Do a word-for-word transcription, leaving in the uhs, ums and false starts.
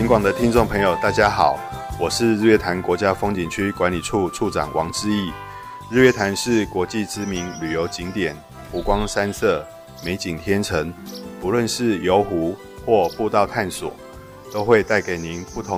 警广的听众朋友，大家好，我是日月潭国家风景区管理处处长王之义。日月潭是国际知名旅游景点，湖光山色，美景天成，不论是游湖或步道探索，都会带给您不同